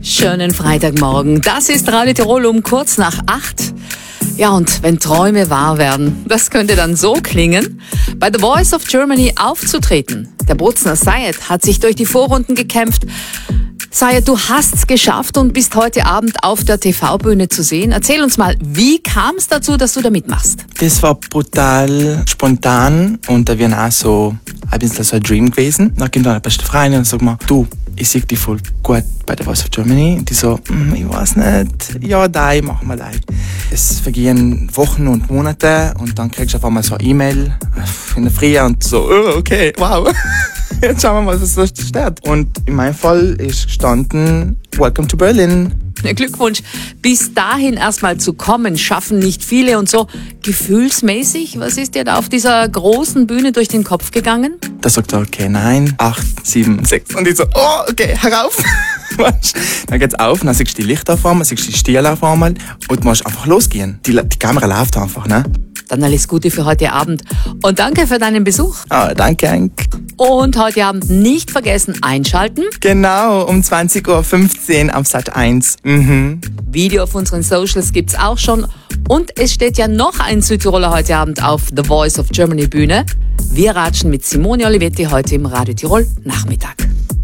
Schönen Freitagmorgen. Das ist Radio Tirol um kurz nach 8. Ja, und wenn Träume wahr werden, das könnte dann so klingen, bei The Voice of Germany aufzutreten. Der Bozner Sayed hat sich durch die Vorrunden gekämpft. Sayed, du hast's geschafft und bist heute Abend auf der TV-Bühne zu sehen. Erzähl uns mal, wie kam es dazu, dass du da mitmachst? Das war brutal spontan und da wäre auch so ein bisschen so ein Dream gewesen. Dann kommt dann eine beste Freundin und sagt mir, du, ich sehe dich voll gut bei der Voice of Germany. Und die so, ich weiß nicht, ja, nein, machen wir live. Es vergehen Wochen und Monate und dann kriegst du auf einmal so eine E-Mail in der Früh und so, oh, okay, wow. Jetzt schauen wir mal, was da steht. Und in meinem Fall ist gestanden, Welcome to Berlin. Glückwunsch. Bis dahin erstmal zu kommen, schaffen nicht viele und so. Gefühlsmäßig, was ist dir da auf dieser großen Bühne durch den Kopf gegangen? Da sagt er, okay, 9, 8, 7, 6. Und ich so, oh, okay, herauf. Dann geht's auf, dann siehst du die Lichter auf einmal, siehst du die Stiele auf einmal und du musst einfach losgehen. Die Kamera läuft einfach, ne? Dann alles Gute für heute Abend und danke für deinen Besuch. Ah, danke, Hank. Und heute Abend nicht vergessen einschalten. Genau, um 20.15 Uhr auf Sat.1. Video auf unseren Socials gibt's auch schon. Und es steht ja noch ein Südtiroler heute Abend auf The Voice of Germany Bühne. Wir ratschen mit Simone Olivetti heute im Radio Tirol Nachmittag.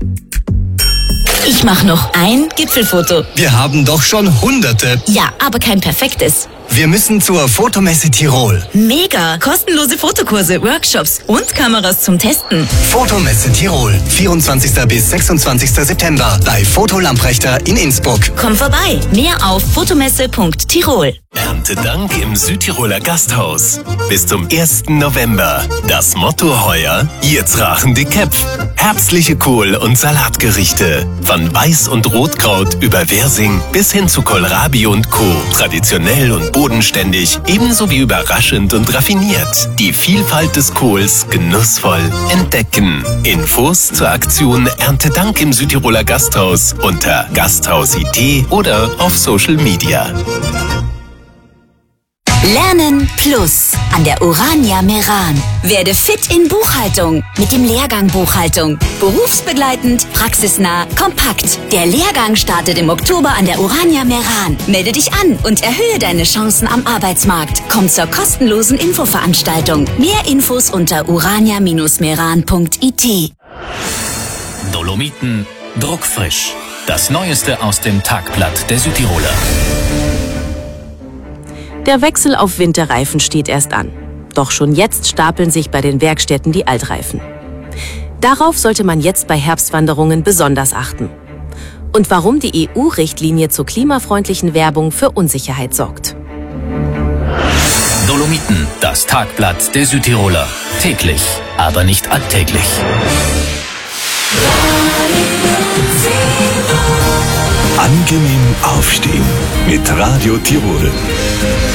Ich mache noch ein Gipfelfoto. Wir haben doch schon Hunderte. Ja, aber kein perfektes. Wir müssen zur Fotomesse Tirol. Mega! Kostenlose Fotokurse, Workshops und Kameras zum Testen. Fotomesse Tirol. 24. bis 26. September bei Foto Lamprechter in Innsbruck. Komm vorbei. Mehr auf fotomesse.tirol. Erntedank im Südtiroler Gasthaus. Bis zum 1. November. Das Motto heuer: Jetzt rachen die Köpf. Herbstliche Kohl- und Salatgerichte. Von Weiß- und Rotkraut über Wirsing bis hin zu Kohlrabi und Co. Traditionell und bodenständig, ebenso wie überraschend und raffiniert. Die Vielfalt des Kohls genussvoll entdecken. Infos zur Aktion Erntedank im Südtiroler Gasthaus unter Gasthaus.it oder auf Social Media. Lernen Plus an der Urania Meran. Werde fit in Buchhaltung mit dem Lehrgang Buchhaltung. Berufsbegleitend, praxisnah, kompakt. Der Lehrgang startet im Oktober an der Urania Meran. Melde dich an und erhöhe deine Chancen am Arbeitsmarkt. Komm zur kostenlosen Infoveranstaltung. Mehr Infos unter urania-meran.it. Dolomiten druckfrisch. Das Neueste aus dem Tagblatt der Südtiroler. Der Wechsel auf Winterreifen steht erst an. Doch schon jetzt stapeln sich bei den Werkstätten die Altreifen. Darauf sollte man jetzt bei Herbstwanderungen besonders achten. Und warum die EU-Richtlinie zur klimafreundlichen Werbung für Unsicherheit sorgt. Dolomiten, das Tagblatt der Südtiroler. Täglich, aber nicht alltäglich. Angenehm aufstehen mit Radio Tirol.